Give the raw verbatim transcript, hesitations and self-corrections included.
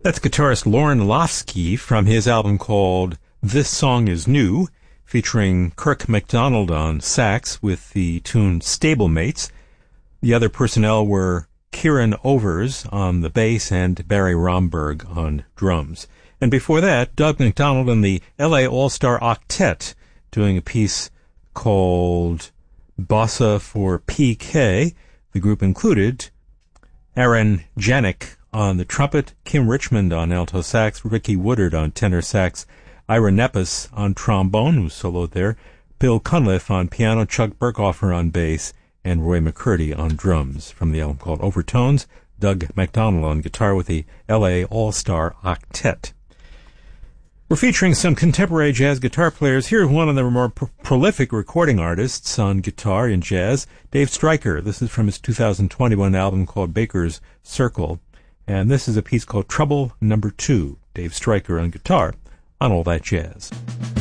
That's guitarist Lauren Lofsky from his album called This Song Is New, featuring Kirk MacDonald on sax with the tune Stablemates. The other personnel were Kieran Overs on the bass and Barry Romberg on drums. And before that, Doug MacDonald and the L A All-Star Octet doing a piece called Bossa for P K. The group included Aaron Janik on the trumpet, Kim Richmond on alto sax, Ricky Woodard on tenor sax, Ira Nepes on trombone, who soloed there, Bill Cunliffe on piano, Chuck Berghofer on bass, and Roy McCurdy on drums. From the album called Overtones, Doug MacDonald on guitar with the L A All-Star Octet. We're featuring some contemporary jazz guitar players. Here's one of the more pro- prolific recording artists on guitar in jazz, Dave Stryker. This is from his two thousand twenty-one album called Baker's Circle. And this is a piece called Trouble Number Two. Dave Stryker on guitar on All That Jazz.